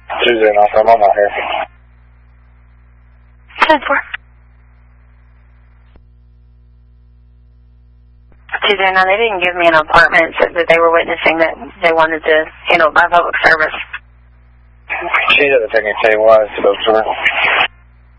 Tuesday night, I'm not here. 10-4. Tuesday night, they didn't give me an apartment, said that they were witnessing that they wanted to handle it by public service. She doesn't think anything was, spoke to her.